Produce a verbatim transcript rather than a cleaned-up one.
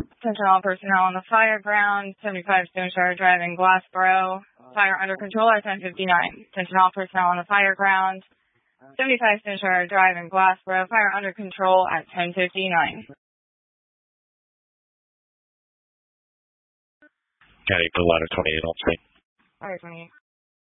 Attention all personnel on the fire ground, seventy-five Stoneshire Drive in Glassboro. Fire under control at ten fifty-nine. Attention all personnel on the fire ground, seventy-five Stoneshire Drive in Glassboro. Fire under control at ten fifty-nine. County for ladder twenty-eight on scene. Ladder twenty-eight.